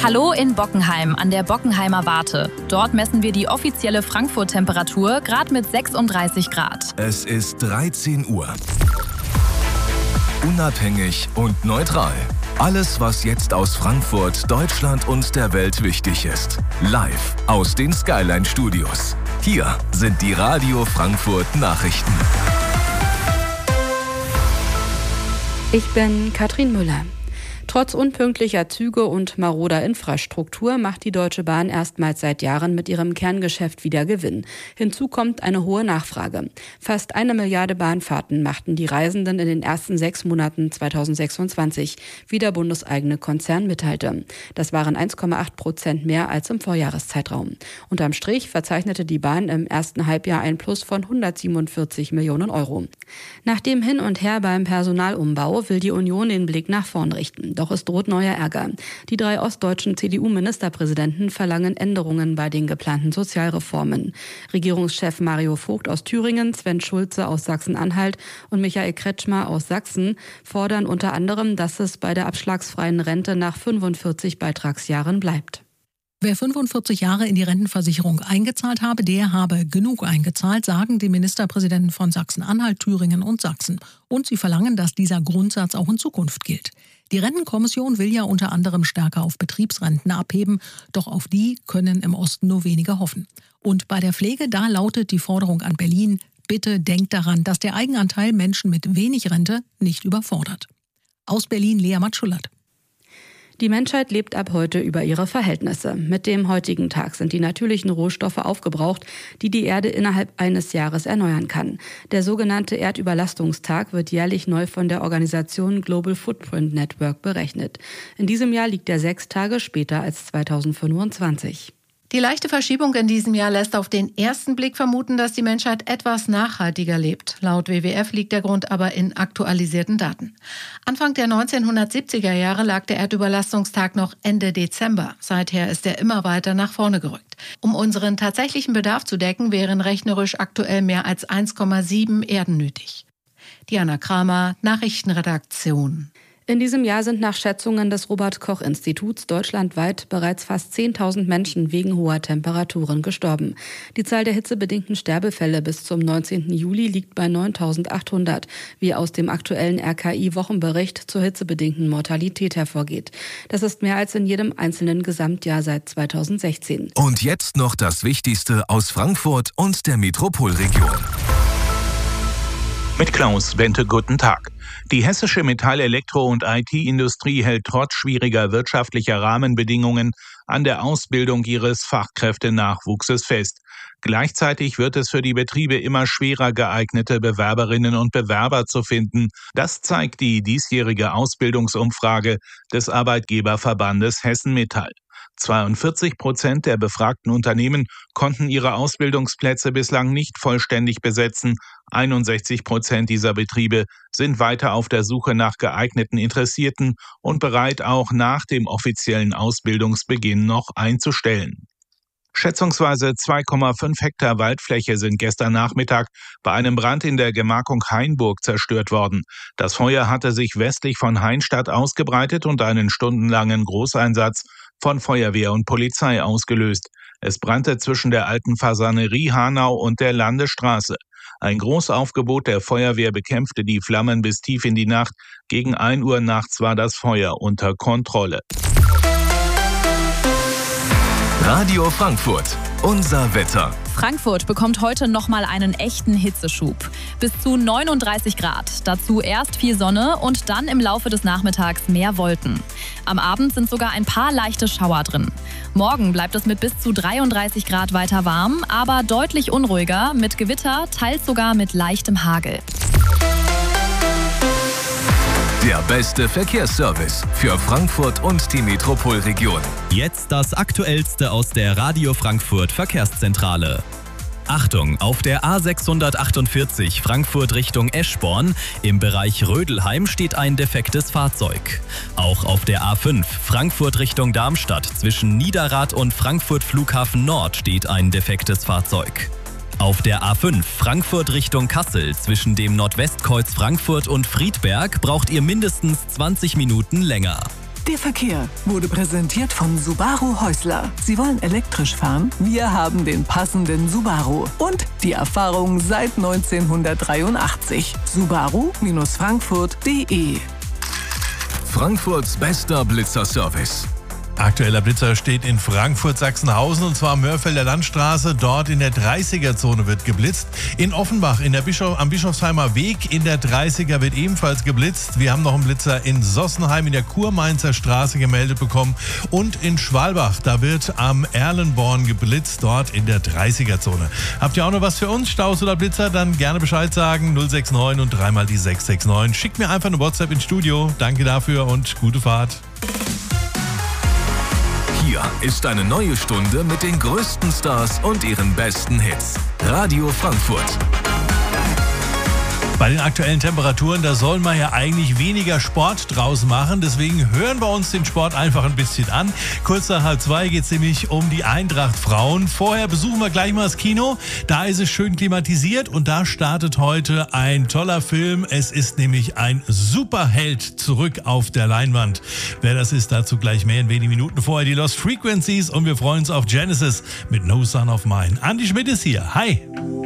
Hallo in Bockenheim an der Bockenheimer Warte. Dort messen wir die offizielle Frankfurt-Temperatur gerade mit 36 Grad. Es ist 13 Uhr. Unabhängig und neutral. Alles, was jetzt aus Frankfurt, Deutschland und der Welt wichtig ist. Live aus den Skyline-Studios. Hier sind die Radio Frankfurt Nachrichten. Ich bin Katrin Müller. Trotz unpünktlicher Züge und maroder Infrastruktur macht die Deutsche Bahn erstmals seit Jahren mit ihrem Kerngeschäft wieder Gewinn. Hinzu kommt eine hohe Nachfrage. Fast 1 Milliarde Bahnfahrten machten die Reisenden in den ersten 6 Monaten 2026, wie der bundeseigene Konzern mitteilte. Das waren 1,8% mehr als im Vorjahreszeitraum. Unterm Strich verzeichnete die Bahn im ersten Halbjahr ein Plus von 147 Millionen Euro. Nach dem Hin und Her beim Personalumbau will die Union den Blick nach vorn richten. Doch es droht neuer Ärger. Die 3 ostdeutschen CDU-Ministerpräsidenten verlangen Änderungen bei den geplanten Sozialreformen. Regierungschef Mario Vogt aus Thüringen, Sven Schulze aus Sachsen-Anhalt und Michael Kretschmer aus Sachsen fordern unter anderem, dass es bei der abschlagsfreien Rente nach 45 Beitragsjahren bleibt. Wer 45 Jahre in die Rentenversicherung eingezahlt habe, der habe genug eingezahlt, sagen die Ministerpräsidenten von Sachsen-Anhalt, Thüringen und Sachsen. Und sie verlangen, dass dieser Grundsatz auch in Zukunft gilt. Die Rentenkommission will ja unter anderem stärker auf Betriebsrenten abheben, doch auf die können im Osten nur wenige hoffen. Und bei der Pflege, da lautet die Forderung an Berlin: Bitte denkt daran, dass der Eigenanteil Menschen mit wenig Rente nicht überfordert. Aus Berlin Lea Matschulat. Die Menschheit lebt ab heute über ihre Verhältnisse. Mit dem heutigen Tag sind die natürlichen Rohstoffe aufgebraucht, die die Erde innerhalb eines Jahres erneuern kann. Der sogenannte Erdüberlastungstag wird jährlich neu von der Organisation Global Footprint Network berechnet. In diesem Jahr liegt er 6 Tage später als 2025. Die leichte Verschiebung in diesem Jahr lässt auf den ersten Blick vermuten, dass die Menschheit etwas nachhaltiger lebt. Laut WWF liegt der Grund aber in aktualisierten Daten. Anfang der 1970er Jahre lag der Erdüberlastungstag noch Ende Dezember. Seither ist er immer weiter nach vorne gerückt. Um unseren tatsächlichen Bedarf zu decken, wären rechnerisch aktuell mehr als 1,7 Erden nötig. Diana Kramer, Nachrichtenredaktion. In diesem Jahr sind nach Schätzungen des Robert-Koch-Instituts deutschlandweit bereits fast 10.000 Menschen wegen hoher Temperaturen gestorben. Die Zahl der hitzebedingten Sterbefälle bis zum 19. Juli liegt bei 9.800, wie aus dem aktuellen RKI-Wochenbericht zur hitzebedingten Mortalität hervorgeht. Das ist mehr als in jedem einzelnen Gesamtjahr seit 2016. Und jetzt noch das Wichtigste aus Frankfurt und der Metropolregion. Mit Klaus Bente, guten Tag. Die hessische Metall-, Elektro- und IT-Industrie hält trotz schwieriger wirtschaftlicher Rahmenbedingungen an der Ausbildung ihres Fachkräftenachwuchses fest. Gleichzeitig wird es für die Betriebe immer schwerer, geeignete Bewerberinnen und Bewerber zu finden. Das zeigt die diesjährige Ausbildungsumfrage des Arbeitgeberverbandes Hessen Metall. 42% der befragten Unternehmen konnten ihre Ausbildungsplätze bislang nicht vollständig besetzen. 61% dieser Betriebe sind weiter auf der Suche nach geeigneten Interessierten und bereit, auch nach dem offiziellen Ausbildungsbeginn noch einzustellen. Schätzungsweise 2,5 Hektar Waldfläche sind gestern Nachmittag bei einem Brand in der Gemarkung Hainburg zerstört worden. Das Feuer hatte sich westlich von Hainstadt ausgebreitet und einen stundenlangen Großeinsatz von Feuerwehr und Polizei ausgelöst. Es brannte zwischen der alten Fasanerie Hanau und der Landesstraße. Ein Großaufgebot der Feuerwehr bekämpfte die Flammen bis tief in die Nacht. Gegen 1 Uhr nachts war das Feuer unter Kontrolle. Radio Frankfurt, unser Wetter. Frankfurt bekommt heute nochmal einen echten Hitzeschub. Bis zu 39 Grad. Dazu erst viel Sonne und dann im Laufe des Nachmittags mehr Wolken. Am Abend sind sogar ein paar leichte Schauer drin. Morgen bleibt es mit bis zu 33 Grad weiter warm, aber deutlich unruhiger, mit Gewitter, teils sogar mit leichtem Hagel. Der beste Verkehrsservice für Frankfurt und die Metropolregion. Jetzt das Aktuellste aus der Radio Frankfurt Verkehrszentrale. Achtung, auf der A648 Frankfurt Richtung Eschborn im Bereich Rödelheim steht ein defektes Fahrzeug. Auch auf der A5 Frankfurt Richtung Darmstadt zwischen Niederrad und Frankfurt Flughafen Nord steht ein defektes Fahrzeug. Auf der A5 Frankfurt Richtung Kassel zwischen dem Nordwestkreuz Frankfurt und Friedberg braucht ihr mindestens 20 Minuten länger. Der Verkehr wurde präsentiert von Subaru Häusler. Sie wollen elektrisch fahren? Wir haben den passenden Subaru. Und die Erfahrung seit 1983. Subaru-Frankfurt.de. Frankfurts bester Blitzerservice. Aktueller Blitzer steht in Frankfurt-Sachsenhausen und zwar am Mörfelder Landstraße. Dort in der 30er-Zone wird geblitzt. In Offenbach am Bischofsheimer Weg in der 30er wird ebenfalls geblitzt. Wir haben noch einen Blitzer in Sossenheim in der Kurmainzer Straße gemeldet bekommen. Und in Schwalbach, da wird am Erlenborn geblitzt, dort in der 30er-Zone. Habt ihr auch noch was für uns, Staus oder Blitzer? Dann gerne Bescheid sagen. 069 und 3 mal die 669. Schickt mir einfach eine WhatsApp ins Studio. Danke dafür und gute Fahrt. Hier ist eine neue Stunde mit den größten Stars und ihren besten Hits. Radio Frankfurt. Bei den aktuellen Temperaturen, da soll man ja eigentlich weniger Sport draus machen. Deswegen hören wir uns den Sport einfach ein bisschen an. Kurz nach 1:30 geht es nämlich um die Eintracht Frauen. Vorher besuchen wir gleich mal das Kino. Da ist es schön klimatisiert und da startet heute ein toller Film. Es ist nämlich ein Superheld zurück auf der Leinwand. Wer das ist, dazu gleich mehr in wenigen Minuten. Vorher die Lost Frequencies und wir freuen uns auf Genesis mit No Son of Mine. Andi Schmidt ist hier. Hi!